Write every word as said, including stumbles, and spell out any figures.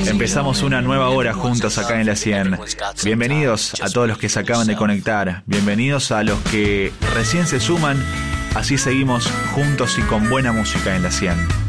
Empezamos una nueva hora juntos acá en La cien. Bienvenidos a todos los que se acaban de conectar. Bienvenidos a los que recién se suman. Así seguimos juntos y con buena música en La cien.